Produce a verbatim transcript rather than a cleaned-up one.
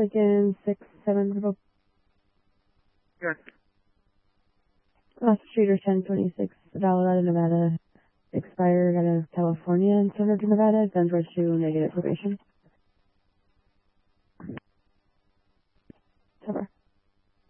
Lincoln six seven triple. Yes. Lost Streeter ten twenty-six, Colorado, Nevada. Expired out of California and surrendered to Nevada. Guns were two negative probation.